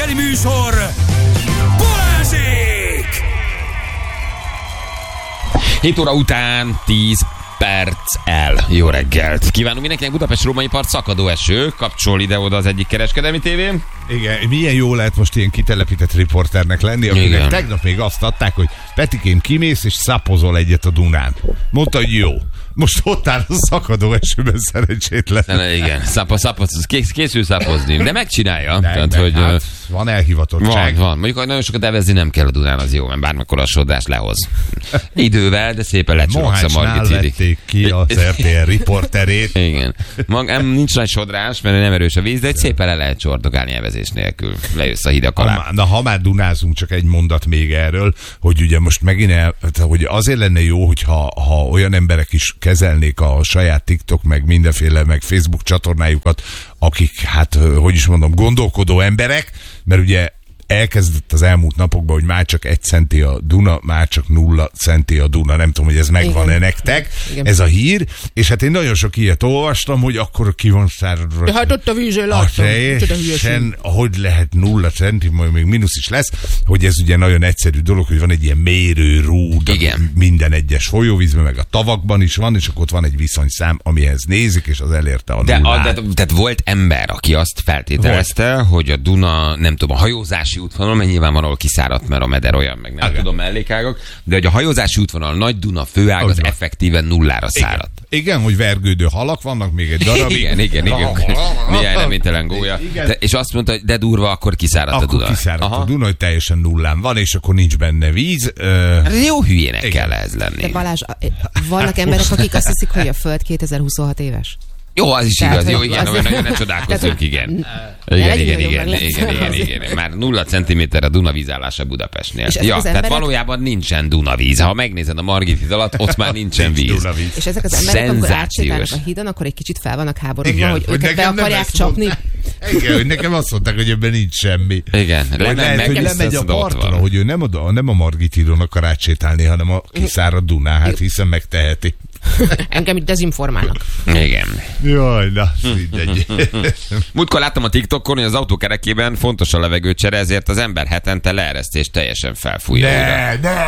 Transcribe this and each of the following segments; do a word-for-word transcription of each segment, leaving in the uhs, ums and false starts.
reggeli műsor Balázsék! hét óra után tíz perc el. Jó reggelt! Kívánunk mindenkinek. Budapest-Római part, szakadó eső. Kapcsol ide-oda az egyik kereskedelmi tévén. Igen, milyen jó lehet most ilyen kitelepített riporternek lenni, akinek Igen. tegnap még azt adták, hogy Petikém, kimész és szapozol egyet a Dunán. Mondta, hogy jó. Most ott áll a szakadó esőben, szerencsétlen. Ne, igen, Szapo, szapoz, kész, készül szapozni, de megcsinálja. Nem, Tehát, nem, hogy, hát van elhivatottság. Van, van. Mondjuk, hogy nagyon sokat evezni nem kell a Dunán, az jó, mert bármikor a sodrás lehoz. Idővel, de szépen lecsorogsz a Margit vették ki az er té el riporterét. Igen. Mag, em, nincs nagy sodrás, mert nem erős a víz, de egy szépen le lehet csordogálni evezés nélkül. Lejössz a hidak alá. Ha, na, ha már dunázunk, csak egy mondat még erről, hogy ugye most megint el, hogy azért lenne jó, hogyha ha olyan emberek is kezelnék a saját TikTok, meg mindenféle, meg Facebook csatornájukat, akik, hát, hogy is mondom, gondolkodó emberek, mert ugye elkezdett az elmúlt napokban, hogy már csak egy centi a Duna, már csak nulla centi a Duna. Nem tudom, hogy ez megvan-e nektek, Igen. ez a hír. És hát én nagyon sok ilyet olvastam, hogy akkor ki van száradva. De hát ott a vízön láttam. Teljesen, hogy lehet nulla centi, majd még mínusz is lesz, hogy ez ugye nagyon egyszerű dolog, hogy van egy ilyen mérőrúd minden egyes folyóvízben, meg a tavakban is van, és akkor ott van egy viszonyszám, amihez nézik, és az elérte a de, nullát. a, de, tehát volt ember, aki azt feltételezte, volt. hogy a Duna, nem tudom, a hajózási útvonal, mert nyilvánvalóan kiszáradt, mert a meder olyan, meg nem Igen. tudom, mellékágok, de hogy a hajózási útvonal Nagy Duna főág az, az effektíven nullára száradt. Igen, hogy vergődő halak vannak még egy darabig. igen, igen, igen. Néhány reménytelen gólya. De, és azt mondta, hogy de durva, akkor kiszáradt akkor a Duna. Akkor kiszáradt Aha. a Duna, hogy teljesen nullán van, és akkor nincs benne víz. Uh... Jó hülyének igen. kell ez lenni. De Balázs, vannak emberek, akik azt hiszik, hogy a Föld kétezer-huszonhat éves. Jó, az is Tehát, igaz. Jó, igen, olyan nagyon ne csodálkozzunk, igen. Igen, igen, igen, igen, igen, igen. Már nulla centiméter a Duna vízállása Budapestnél. Ja, tehát emberek... valójában nincsen Dunavíz. Ha megnézed a Margit híd alatt, ott már nincsen víz. És ezek az emberek, amikor átsétálnak a hídon, akkor egy kicsit fel vannak háborodva, hogy őket be akarják csapni. Igen, hogy nekem azt mondták, hogy ebben nincs semmi. Igen. Lehet, hogy lemegy a partra, hogy ő nem a, nem a Margit hídon akar átsétálni, hanem a kiszáradt Dunán, hát hiszen megteheti. Engem itt dezinformálnak. Igen. Jaj, na, mindegy. Múltkor láttam a TikTokon, hogy az autókerekében fontos a levegőcsere, ezért az ember hetente leeresztést teljesen felfújja. Ne, ne!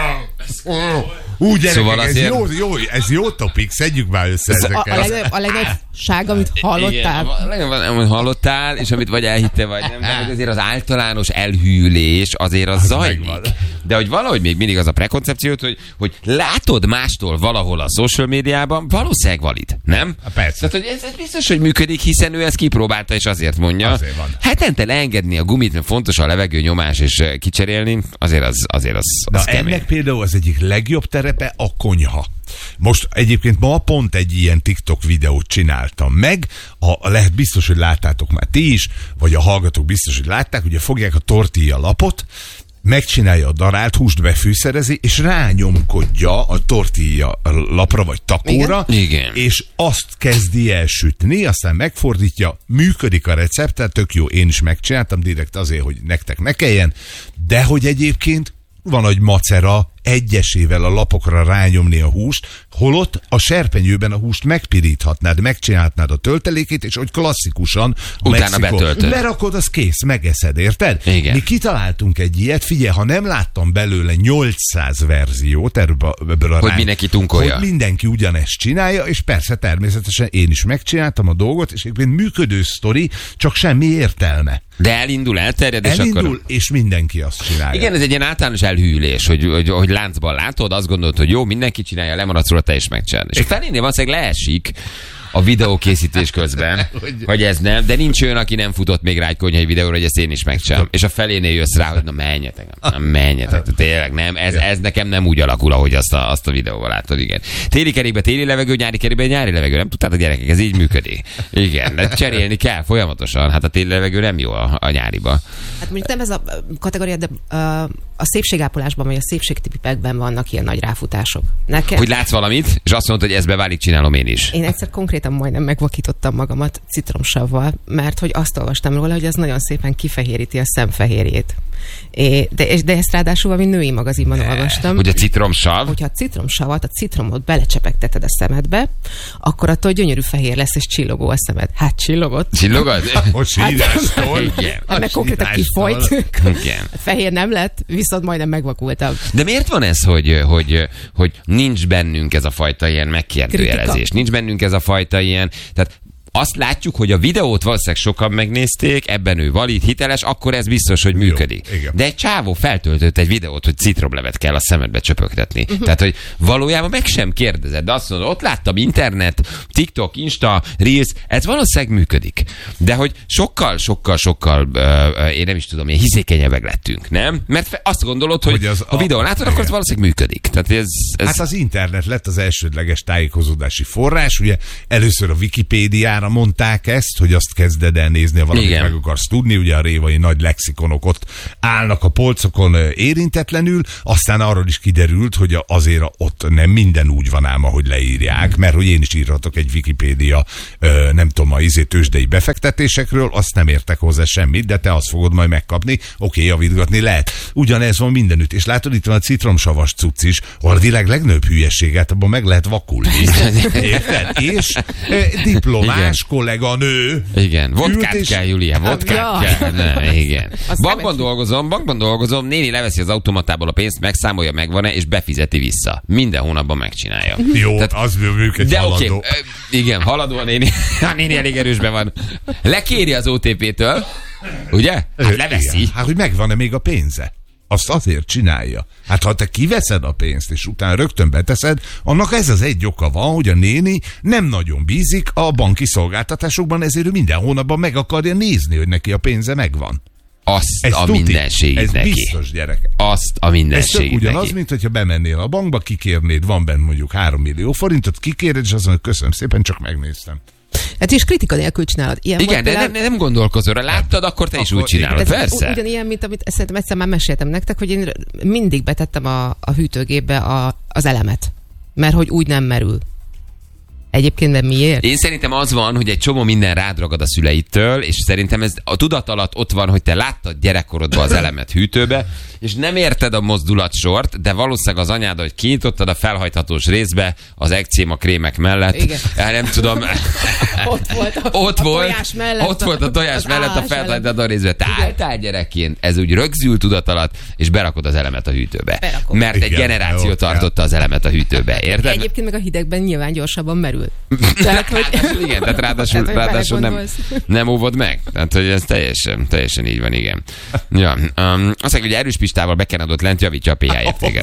Úgy gyerekek, szóval azért... ez, jó, jó, ez jó topik, szedjük már össze ez ezeket. A, a, legnagyobb, a legnagyobb ság, amit hallottál. Igen, a legnagyobb, amit hallottál, és amit vagy elhitte, vagy nem, de azért az általános elhűlés azért az, az zajlik. Megvan. De hogy valahogy még mindig az a prekoncepciót, hogy, hogy látod mástól valahol a social médiában, valószínűleg valid, nem? Persze. Tehát, hogy ez, ez biztos, hogy működik, hiszen ő ezt kipróbálta, és azért mondja. Azért van. Hetente leengedni a gumit, mert fontos a levegő nyomás, és kicserélni, azért az, azért az, az Na ennek például az egyik legjobb terepe a konyha. Most egyébként ma pont egy ilyen TikTok videót csináltam meg, a, lehet biztos, hogy láttátok már ti is, vagy a hallgatók biztos, hogy látták, ugye fogják a tortilla lapot, megcsinálja a darált húst, befűszerezi, és rányomkodja a tortilla lapra, vagy takóra, Igen? és azt kezdi el sütni, aztán megfordítja, működik a recept, tehát tök jó, én is megcsináltam direkt azért, hogy nektek ne kelljen, de hogy egyébként van egy macera egyesével a lapokra rányomni a húst, holott a serpenyőben a húst megpiríthatnád, megcsinálhatnád a töltelékét, és hogy klasszikusan a utána betöltöd. Berakod, az kész, megeszed, érted? Igen. Mi kitaláltunk egy ilyet, figyelj, ha nem láttam belőle nyolcszáz verziót ebből, ebből a hogy rány, mindenki tunkolja. Hogy mindenki ugyanezt csinálja, és persze természetesen én is megcsináltam a dolgot, és egyébként működő sztori, csak semmi értelme. De elindul, elterjed, és elindul, akkor... és mindenki azt csinálja. Igen, ez egy ilyen általános elhűlés, hogy, hogy, hogy láncban látod, azt gondolod, hogy jó, mindenki csinálja, lemaradsz róla, te is megcsinálod. És a felénél valószínűleg leesik a videókészítés közben, hogy ez nem, de nincs olyan, aki nem futott még rá egy konyhai videóra, hogy ezt én is megcsinálom. És a felénél jössz rá, hogy na menjetek, na menjetek, tényleg nem, ez, ez nekem nem úgy alakul, ahogy azt a, azt a videóval látod, igen. Téli kerékbe téli levegő, nyári kerékbe nyári levegő, nem tudtad a gyerekek, ez így működik. Igen, de cserélni kell folyamatosan, hát a téli levegő nem jó a, a nyáriba. Hát mondjuk nem ez a kategória, de uh, a szépségápolásban, vagy a szépségtipekben vannak ilyen nagy ráfutások. Nekem... Hogy látsz valamit, és azt mondod, hogy ez beválik, csinálom én is. Én egyszer konkrétan majdnem megvakítottam magamat citromsavval, mert hogy azt olvastam róla, hogy ez nagyon szépen kifehéríti a szemfehérjét. É, de, de ezt ráadásul valami női magazinban ne. olvastam. Hogy a citromsav? Hogyha a citromsavat, a citromot belecsepegteted a szemedbe, akkor attól gyönyörű fehér lesz, és csillogó a szemed. Hát csillogott. Csillogott? A sírástól. Igen. Hát meg konkrétan kifolyt. Igen. Fehér nem lett, viszont majdnem megvakultam. De miért van ez, hogy, hogy, hogy nincs bennünk ez a fajta ilyen megkérdőjelezés? Kritika. Nincs bennünk ez a fajta ilyen... Tehát azt látjuk, hogy a videót valószínűleg sokan megnézték, ebben ő valid, hiteles, akkor ez biztos, hogy működik. Jó, de egy csávó feltöltött egy videót, hogy citromlevet kell a szemedbe csöpögtetni. Uh-huh. Tehát, hogy valójában meg sem kérdezed, de azt mondod, ott láttam internet, TikTok, Insta, Reels, ez valószínűleg működik. De hogy sokkal, sokkal, sokkal, uh, én nem is tudom, ilyen hiszékenyebbek lettünk, nem? Mert azt gondolod, hogy, hogy az ha a videón látod, akkor az valószínűleg működik. Tehát ez, ez... Hát az internet lett az elsődleges tájékozódási forrás, ugye először a Wikipédiára mondták ezt, hogy azt kezded el nézni, ha valamit Igen. meg akarsz tudni, ugye a révai nagy lexikonok ott állnak a polcokon érintetlenül, aztán arról is kiderült, hogy azért ott nem minden úgy van ám, ahogy leírják, mert hogy én is írhatok egy Wikipédia, nem tudom, a izé tőzsdei befektetésekről, azt nem értek hozzá semmit, de te azt fogod majd megkapni, oké, javítgatni lehet. Ugyanez van mindenütt, és látod, itt van a citromsavas cucc is, ahol a világ legnagyobb hülyeséget, abban meg lehet vakulni. Érted? És e, diplomás Igen. kolléganő. Igen, vodkát és... kell, Julia, vodkát ja. kell. Nem, igen. Azt bankban dolgozom, bankban dolgozom, néni leveszi az automatából a pénzt, megszámolja, megvan-e, és befizeti vissza. Minden hónapban megcsinálja. Jó, tehát, az ők egy de haladó. Okay, igen, haladó a néni. A néni elég erősben van. Lekéri az o té pé-től, ugye? Hát leveszi. Igen. Hát, hogy megvan-e még a pénze? Azt azért csinálja. Hát ha te kiveszed a pénzt, és utána rögtön beteszed, annak ez az egy oka van, hogy a néni nem nagyon bízik a banki szolgáltatásokban, ezért ő minden hónapban meg akarja nézni, hogy neki a pénze megvan. Azt ez a tuti, mindenségét ez neki. Ez biztos, gyerek. Azt a mindenségét ez ugyanaz, neki. mint hogyha bemennél a bankba, kikérnéd, van benne mondjuk három millió forintot, kikéred, és azt mondod, köszönöm szépen, csak megnéztem. Hát és kritika nélkül csinálod. Ilyen Igen, de nem, nem gondolkozol rá. Láttad, akkor te akkor is úgy csinálod. Ez persze. Ugyanilyen, mint amit szerintem egyszer már meséltem nektek, hogy én mindig betettem a, a hűtőgépbe a, az elemet. Mert hogy úgy nem merül. Egyébként nem miért? Én szerintem az van, hogy egy csomó minden rád ragad a szüleitől, és szerintem ez a tudat alatt ott van, hogy te láttad gyerekkorodban az elemet hűtőbe, és nem érted a mozdulatsort, de valószínűleg az anyád, hogy kinyitottad a felhajthatós részbe az ekcéma krémek mellett. Igen. Nem tudom. Ott volt a, ott a volt, tojás mellett. Ott volt a tojás mellett a felhajtható részbe. Te álltál gyerekként, ez úgy rögzül tudat alatt, és berakod az elemet a hűtőbe. Berakom. Mert egy Igen, generáció jó, tartotta az elemet a hűtőbe. Érted? Egyébként meg a hidegben nyilván gyorsabban merül. Tehát, hogy... Igen, tehát ráadásul, tehát, ráadásul nem, nem óvod meg. Tehát, hogy ez teljesen, teljesen így van, igen. Ja, um, azt mondja, hogy erős Pistával bekenadott lent javítja a pé há értéket.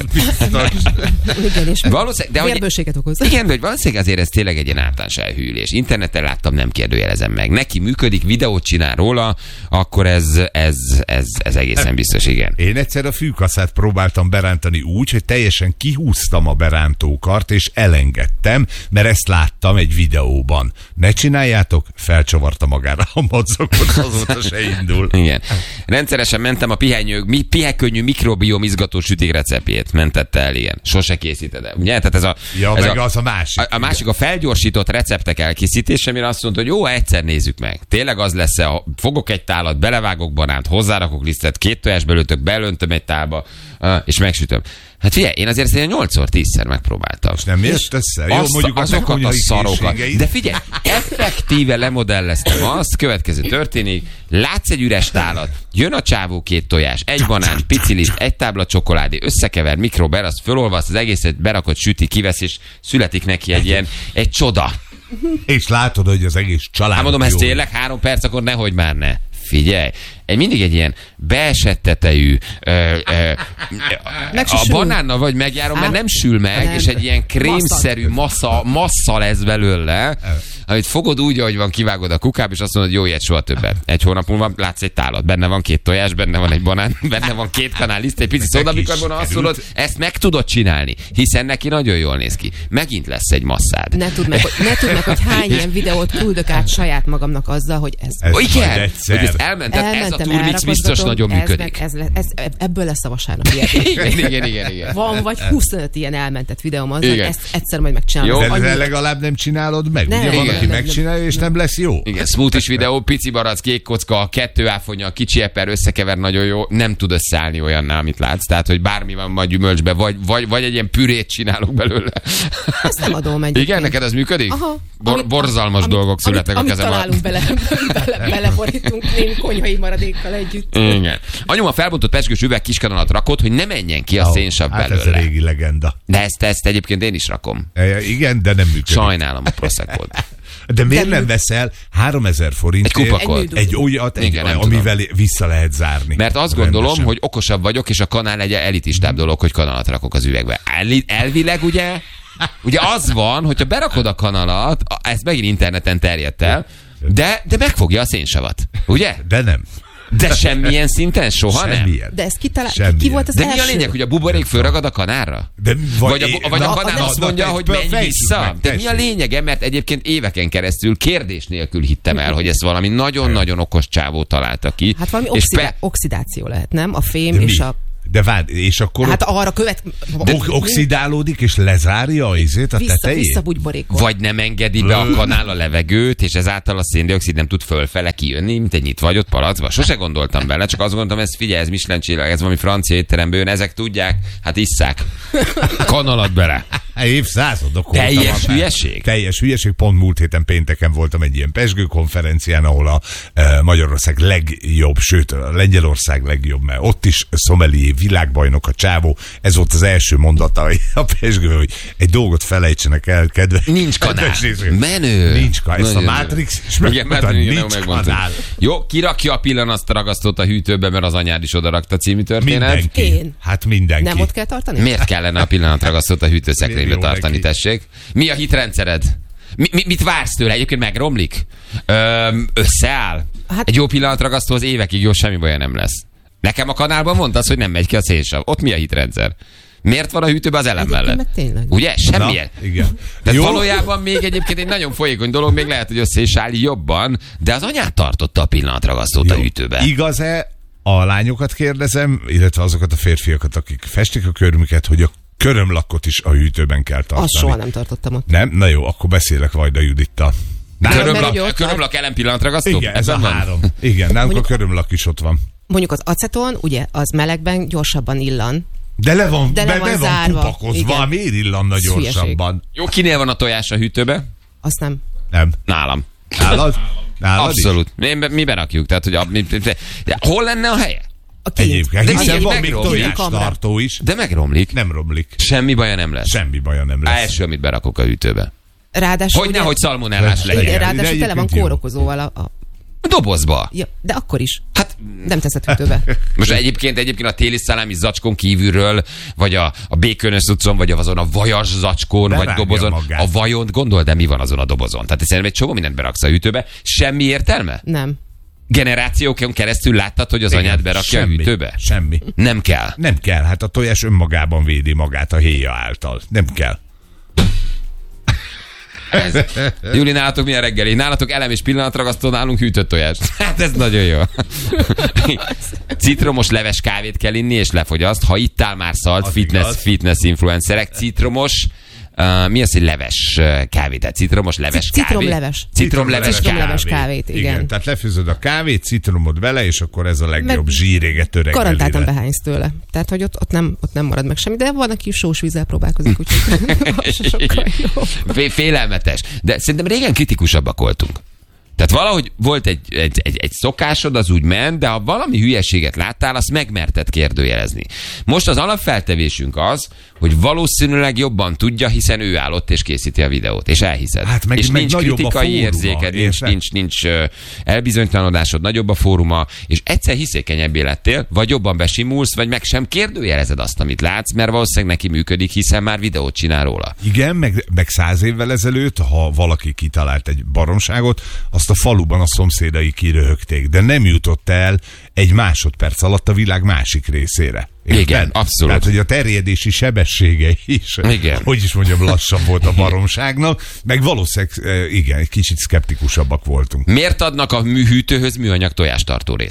Igen, és valószínűleg, vérbőséget okoz. Igen, de hogy valószínűleg azért ez tényleg egy ilyen általános elhűlés. Interneten láttam, nem kérdőjelezem meg. Neki működik, videót csinál róla, akkor ez, ez, ez, ez egészen biztos, igen. Én egyszer a fűkaszát próbáltam berántani úgy, hogy teljesen kihúztam a berántókart, és elengedtem, mert ezt láttam egy videóban. Ne csináljátok, felcsavarta magára a madzakot, azóta se indul. Igen. Rendszeresen mentem a pihenyők, mi, pihekönnyű mikrobiom izgató süték receptjét mentette el, igen. Sose készíted el. Ugye? Tehát ez a, ja, ez meg a, az a másik. A, a másik a felgyorsított receptek elkészítése, amire azt mondta, hogy jó, egyszer nézzük meg. Tényleg az lesz, fogok egy tálat, belevágok banánt, hozzárakok lisztet, két tojás belőtök, belöntöm egy tálba, és megsütöm. Hát figyelj, én azért szerintem nyolcszor, tízszer megpróbáltam. És nem ért össze? Jó, azt, mondjuk azokat a szarokat. De figyelj, effektíve lemodelleztem azt, következő történik, látsz egy üres tálat, jön a csávó két tojás, egy banán, pici liszt, egy tábla csokoládé, összekever, mikróber, azt fölolvasz, az egészet berakod, süti, kivesz, és születik neki egy ilyen, egy csoda. És látod, hogy az egész család. Hát mondom, ez tényleg három perc, akkor nehogy már ne. Figyelj, egy mindig egy ilyen beesett tetejű ö, ö, a banánnal vagy megjárom, mert nem sül meg, nem. És egy ilyen krémszerű massza, massza lesz belőle, amit fogod úgy, ahogy van, kivágod a kukába, és azt mondod, jó, ilyet soha többet. Egy hónap múlva látsz egy tálat, benne van két tojás, benne van egy banán, benne van két kanál liszt, egy pici szódabikarbona, azt mondod, ezt meg tudod csinálni, hiszen neki nagyon jól néz ki. Megint lesz egy masszád. Ne tudd meg, hogy, ne tudd meg, hogy hány ilyen videót küldök át saját magamnak azzal, hogy ez... ez igen, hogy ezt elmented, ez a szerintem turmix biztos elrakozgatom, nagyon ez működik. meg- Ez, le- ez, ebből lesz a vasárnapi Igen, igen, igen, igen. Van vagy huszonöt ilyen elmentett videóm, az Igen. ezt egyszer majd megcsinálom. Jó. De, de Annyira- legalább nem csinálod meg. Nem, Ugye van, igen. aki Nem, nem, megcsinálja, és nem lesz jó. Igen, smoothies videó, pici barack, kék kocka, kettő áfonya, kicsi eper, összekever nagyon jó, nem tud összeállni olyannál, amit látsz. Tehát, hogy bármi van majd gyümölcsbe, vagy, vagy, vagy egy ilyen pürét csinálok belőle. Ezt nem adom egyébként. Igen, neked ez működik? Aha. Bor- Amit- borzalmas amit- dolgok születnek amit, a kezem alatt. Amit találunk bele, bele, beleborítunk némi konyhai maradékkal együtt. Igen. Anyuma felbontott pezsgős üveg kiskanalat rakott, hogy ne menjen ki a Ó, szénsav hát ez a belőle. régi legenda. De ezt, ezt egyébként én is rakom. E, igen, de nem működik. Sajnálom a Prosecco-t. De miért De nem mű- veszel háromezer forintért Egy kupakot. Egy egy olyat, egy, Igen, nem amivel vissza lehet zárni? Mert azt gondolom, Rendesen. hogy okosabb vagyok, és a kanál egy elitistább dolog, hogy kanalat rakok az üvegbe. El, elvileg ugye, ugye az van, hogyha berakod a kanalat, ez megint interneten terjedt el, de, de megfogja a szénsavat. Ugye? De nem. De semmilyen szinten soha nem. Semmilyen. De ezt kitalál... Semmilyen. Ki volt az De mi a első? lényeg, hogy a buborék fölragad a kanálra? De, Vagy a, vagy a na, kanál na, azt na, mondja, te- hogy fejtsük menj meg, vissza? De mi a tessék. lényege? Mert egyébként éveken keresztül kérdés nélkül hittem el, hogy ezt valami nagyon-nagyon okos csávó találta ki. Hát valami és oxidá- pe- oxidáció lehet, nem? A fém De és mi? a... De várj, és akkor Hát ott arra követ... ok- oxidálódik, és lezárja az izét a Vissza, tetejét? vissza bugyborékot. Vagy nem engedi be a kanál a levegőt, és ezáltal a széndioxid nem tud fölfele kijönni, mint egy nyitvagyott palacba. Sose gondoltam bele, csak azt gondoltam, ez figyelj, ez Michelin csillag, ez valami francia étteremből jön, ezek tudják, hát isszák. Kanalat bele. Hát évszázadok óta Teljes van már. hülyeség? Teljes hülyeség. Pont múlt héten pénteken voltam egy ilyen pezsgőkonferencián, ahol a e, Magyarország legjobb, sőt a Lengyelország legjobb, mert ott is szomelié világbajnok a csávó. Ez volt az első mondata a pezsgő, hogy egy dolgot felejtsenek el, kedves. Nincs kanál. kedves nézők. Menő. Nincs kanál. Ezt a Nagyon jó. Matrix is Igen, megmondta, Matrix, igen, nincs megmondta. kanál. Jó, kirakja a pillanat ragasztót a hűtőbe, mert az anyád is oda rakta című történet. Mindenki. Én. Hát mindenki. Nem ott kell tartani? Miért kellene a pillanatragasztót a hűtőszekrénybe Jó tartani, neki. tessék? Mi a hitrendszered? Mi, mi, mit vársz tőle? Egyébként megromlik? Öm, összeáll? Hát- Egy jó pillanatragasztó az évekig jó, semmi baja nem lesz. Nekem a kanálban mondtad, hogy nem megy ki a szénsav. Ott mi a hitrendszer? Miért van a hűtőben az elem Egyébként mellett? meg tényleg. Ugye? Semmilyen. Na, igen. Tehát Jó. valójában még egyébként egy nagyon folyékony dolog, még lehet, hogy össze is áll jobban, de az anyát tartotta a pillanatragasztót a Jó. hűtőbe. Igaz-e, a lányokat kérdezem, illetve azokat a férfiakat, akik festik a körmüket, hogy a körömlakot is a hűtőben kell tartani? Azt soha nem tartottam ott. Nem? Na jó, akkor beszélek Vajda Judittal. Nálunk- Körömlak- Körömlak, mert hogy ott körömlak ellen pillanatragasztó? Igen, ez a Ebben van? három. Igen, nálunk a körömlak is ott van. Mondjuk az aceton, ugye, az melegben gyorsabban illan. De le van, De de le le van van zárva. kupakozva, Igen. miért illanna Ez gyorsabban? Jó, kinél van a tojás a hűtőbe? Azt nem. Nem. Nálam. Nálad? Nálad is? Abszolút. Mi, mi berakjuk. Tehát, hogy a, mi, de hol lenne a helye? A kint. Egyébként, De hiszen így van még megromlik. tojástartó is. De megromlik. Nem romlik. Semmi baja nem lesz. Semmi baja nem lesz. Első, amit berakok a hűtőbe. Ráadásul Hogy ugye- nehogy szalmonellás Igen, legyen. Igen, ráadásul de tele van egyébként jó. kórokozóval a, a... A dobozba. Ja, de akkor is. Hát Nem teszed hűtőbe. most egyébként egyébként a téli szalámi zacskón kívülről, vagy a, a békönös cuccon, vagy azon a vajas zacskón, vagy Berágja dobozon. magát. A vajon, gondold, de mi van azon a dobozon? Tehát szerintem egy csomó mindent beraksz a hűtőbe. Semmi értelme? Nem. Generációkon keresztül láttad, hogy az Igen, anyád berakja semmi, a hűtőbe? Semmi. Nem kell. Nem kell, hát a tojás önmagában védi magát a héja által. Nem kell. Ez. Júli, nálatok milyen reggeli? Nálatok elem és pillanatragasztó, nálunk hűtött tojás. Hát ez nagyon jó. Citromos leves kávét kell inni, és lefogyaszt. Ha ittál már szalt, Az fitness, igaz. fitness influencerek, citromos, Uh, mi az, hogy leves uh, kávét? Tehát citromos leves Ci- kávé? citromleves. Citromleves Citromleves kávé. kávét, igen. Tehát lefőzöd a kávét, citromod vele, és akkor ez a legjobb Meg zsírégető reggelire. Garantáltan behánysz tőle. Tehát, hogy ott, ott, nem, ott nem marad meg semmi. De van, aki sós vízzel próbálkozik, úgyhogy az se sokkal jobb. Fé- Félelmetes. De szerintem régen kritikusabbak voltunk. Tehát valahogy volt egy, egy, egy, egy szokásod, az úgy ment, de ha valami hülyeséget láttál, azt megmerted kérdőjelezni. Most az alapfeltevésünk az, hogy valószínűleg jobban tudja, hiszen ő állott és készíti a videót, és elhiszed. Hát meg- és meg nincs nagyobb a kritikai fóruma, érzéked, nincs, érted? nincs, nincs ö, elbizonytalanodásod, nagyobb a fóruma, és egyszer hiszékenyebbé lettél, vagy jobban besimulsz, vagy meg sem kérdőjelezed azt, amit látsz, mert valószínűleg neki működik, hiszen már videót csinál róla. Igen, meg, meg száz évvel ezelőtt, ha valaki kitalált egy baromságot, azt a faluban a szomszédai kiröhögték, de nem jutott el egy másodperc alatt a világ másik részére. Érted? Igen, abszolút. Tehát, hogy a terjedési sebessége is, Igen. hogy is mondjam, lassabb volt a baromságnak, meg valószínűleg, eh, igen, egy kicsit szkeptikusabbak voltunk. Miért adnak a műhűtőhöz műanyag tojástartó részt?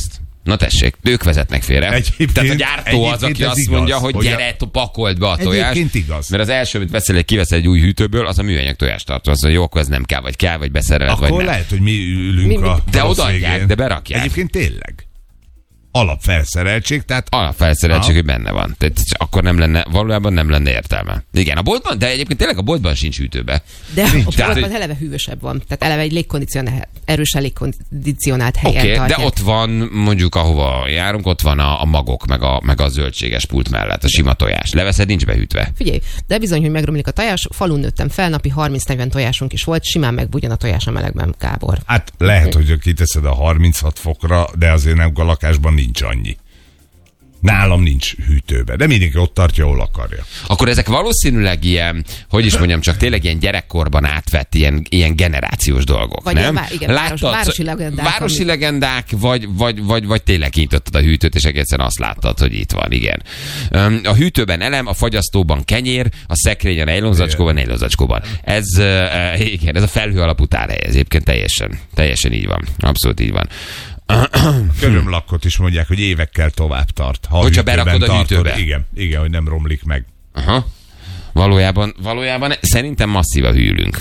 Na tessék, ők vezetnek félre. Egyébként- Tehát a gyártó az, aki ez azt igaz, mondja, hogy, hogy gyere, pakold be a tojást. Egyébként igaz. Mert az első, amit veszel, egy kiveszel egy új hűtőből, az a műanyag tojástartó. Az, hogy jó, akkor ez nem kell, vagy kell, vagy beszereled, vagy Akkor nem. lehet, hogy mi ülünk Mi- mi- a De rossz odaadják, végén. de berakják. Egyébként tényleg. Alapfelszereltség, tehát Alapfelszereltség, Aha. hogy benne van. Tehát akkor nem lenne, valójában nem lenne értelme. Igen, a boltban, de egyébként tényleg a boltban sincs hűtőbe. De a Tehát, boltban hogy- eleve hűvösebb van. Tehát eleve egy légkondicionált, erősen légkondicionált helyen Oké, okay, de tartják. ott van, mondjuk ahova járunk, ott van a, a magok, meg a, meg a zöldséges pult mellett, a sima tojás. Leveszed, nincs behűtve. Figyelj, de bizony, hogy megromlik a tojás, falun nőttem fel, napi harminc-negyven tojásunk is volt, simán megbújjon a tojás a melegben, Gábor. hát lehet, hogy kiteszed a harminchat fokra, de azért nem a lakásban nincs annyi. Nálam nincs hűtőbe, de mindenki ott tartja, ahol akarja. Akkor ezek valószínűleg ilyen, hogy is mondjam, csak tényleg ilyen gyerekkorban átvett ilyen, ilyen generációs dolgok, Vagy nem? ilyen vá- igen, város- városi legendák, Városi ami- legendák, vagy, vagy, vagy, vagy tényleg kinyitottad a hűtőt, és egészen azt láttad, hogy itt van, igen. Öm, A hűtőben elem, a fagyasztóban kenyér, a szekrényen nejlonzacskóban, nejlonzacskóban. Ez, uh, igen, ez a felhő alapú tárhely, ez egyébként teljesen, teljesen így van. Abszolút így van. Körömlakkot is mondják, hogy évekkel tovább tart. Ha Hogyha hűtőben berakod a tartod, hűtőbe. Igen, igen, hogy nem romlik meg. Aha. Valójában, valójában szerintem masszívan hűlünk.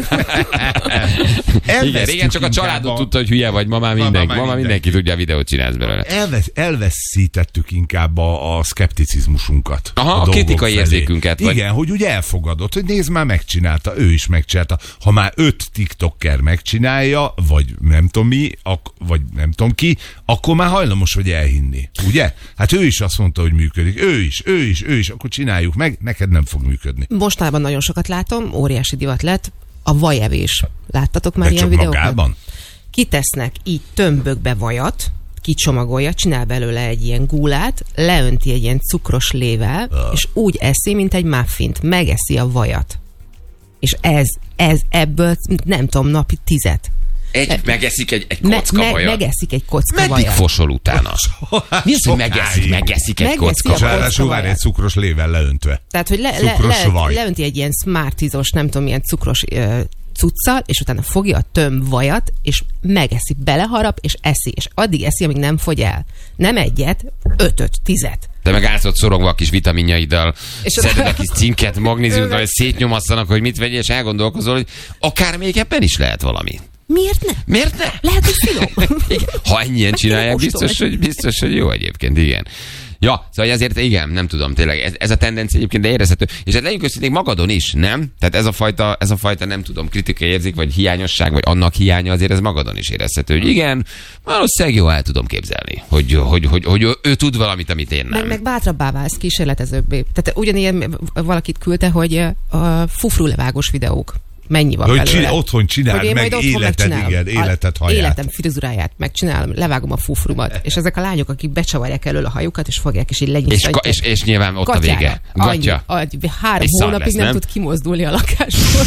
Igen, régen csak a családot tudta, hogy hülye vagy, ma már Ma mindenki, már ma már mindenki. mindenki tudja, a videót csinálsz belőle. Elvesz, elveszítettük inkább a, a szkepticizmusunkat. Aha, a dolgok kritikai felé. érzékünket, vagy- Igen, hogy úgy elfogadod, hogy nézd már, megcsinálta, ő is megcsinálta. Ha már öt tiktoker megcsinálja, vagy nem tudom mi, ak- vagy nem tudom ki, akkor már hajlamos vagy elhinni. Ugye? Hát ő is azt mondta, hogy működik. Ő is, ő is, ő is, akkor csináljuk meg, neked nem fog működni. Mostanában nagyon sokat látom, óriási divat lett, a vajevés. Láttatok már De ilyen csak videókat? magában? Kitesznek így tömbökbe vajat, kicsomagolja, csinál belőle egy ilyen gúlát, leönti egy ilyen cukros lével, és úgy eszi, mint egy muffint. Megeszi a vajat. És ez, ez ebből nem tudom, napi tizet. Egy, megeszik egy, egy Me, kocka me, vajat. megeszik egy kocka Meddig vajat. fosol utána? Mi az, hogy megeszik, Sokáig. megeszik egy Megeszi kocka a És vajat? ráadásul kocka várj, egy vajat. cukros lével leöntve. Tehát, hogy le, le, Cukros le, vaj. leönti egy ilyen smartizos, nem tudom, milyen cukros ö, cuccal, és utána fogja a tömb vajat, és megeszi, beleharap, és eszi. És addig eszi, amíg nem fogy el. Nem egyet, ötöt, tizet. Te meg állsz ott szorongva a kis vitaminjaiddal, És szeded az- a kis cinket, magnéziumot, hogy szétnyomasszanak, hogy mit vegyél, és elgondolkozol, hogy akár még ebben is lehet valami. Miért ne? Miért ne? Lehet, hogy finom. Igen. Ha ennyien csinálják, Kóstolj. biztos hogy, biztos, hogy jó egyébként, igen. Ja, szóval azért igen, nem tudom, tényleg ez, ez a tendencia egyébként, de érezhető. És hát legyünk őszintén magadon is, nem? Tehát ez a fajta, ez a fajta nem tudom, kritikai érzék, vagy hiányosság, vagy annak hiánya, azért ez magadon is érezhető, hogy igen, valószínűleg jó el tudom képzelni, hogy, hogy, hogy, hogy ő, ő tud valamit, amit én nem. Meg, meg bátrabbá válsz, kísérletezőbbé. Tehát ugyanilyen valakit küldte, hogy a fufrulevágós videók. Mennyi van Hogy belőle? csinál, otthon csináld Hogy én meg majd otthon életed, megcsinálom. igen, A életed haját. Életem frizuráját megcsinálom, levágom a fufrumat. És ezek a lányok, akik becsavarják elől a hajukat, és fogják, és így És, lenyitják. ka- és, és nyilván ott a vége. Gatya. Annyi, annyi, három És szar hónapig lesz, nem? nem? tud kimozdulni a lakásból.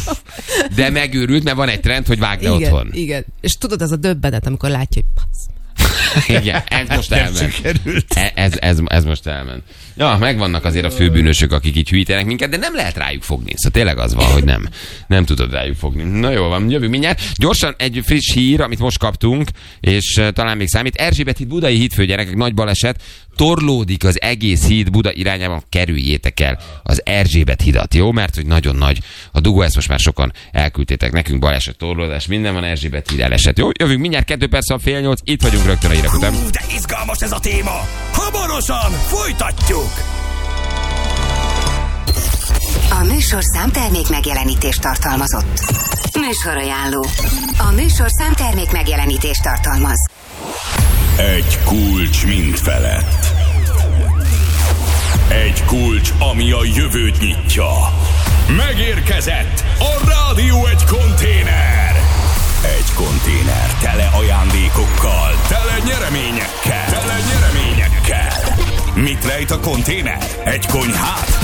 De megőrült, mert van egy trend, hogy vágd le igen, otthon. igen. És tudod, az a döbbenet, amikor látja, hogy passz. Igen, ez most Nem elment. sikerült. E- Ez, ez, ez most elment. Ja, megvannak azért a főbűnösök, akik így hűítenek minket, de nem lehet rájuk fogni. Szóval tényleg az van, hogy nem, nem tudod rájuk fogni. Na jó van, jövünk mindjárt. Gyorsan egy friss hír, amit most kaptunk, és uh, talán még számít. Erzsébet híd, budai hídfő, gyerekek, nagy baleset. Torlódik az egész híd Buda irányában, kerüljétek el az Erzsébet hidat, jó? Mert hogy nagyon nagy a dugó, ezt most már sokan elküldtétek nekünk, baleset, torlódás, minden van, Erzsébet híd elesett. Jó, jövünk mindjárt, kettő perc a fél nyolc, itt vagyunk rögtön a hírek után. Hú, de izgalmas ez a téma! Hamarosan folytatjuk! A műsor számtermék megjelenítést tartalmazott. Műsorajánló. A műsor számtermék megjelenítést tartalmaz. Egy kulcs mind felett. Egy kulcs, ami a jövőt nyitja. Megérkezett a Rádió egy konténer. Egy konténer tele ajándékokkal, tele nyereményekkel, tele nyereményekkel. Mit rejt a konténer? Egy konyhát?